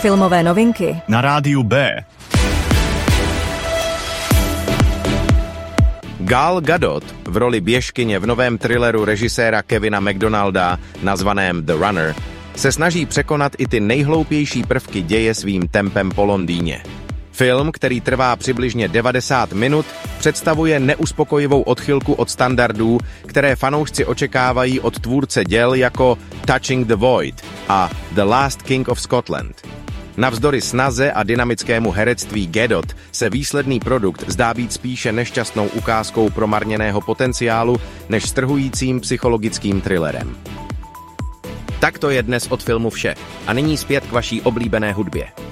Filmové novinky na rádiu B. Gal Gadot v roli běžkyně v novém thrilleru režiséra Kevina McDonalda nazvaném The Runner se snaží překonat i ty nejhloupější prvky děje svým tempem po Londýně. Film, který trvá přibližně 90 minut, představuje neuspokojivou odchylku od standardů, které fanoušci očekávají od tvůrce děl jako Touching the Void a The Last King of Scotland. Navzdory snaze a dynamickému herectví Gadot se výsledný produkt zdá být spíše nešťastnou ukázkou promarněného potenciálu než strhujícím psychologickým thrillerem. Tak to je dnes od filmu vše. A nyní zpět k vaší oblíbené hudbě.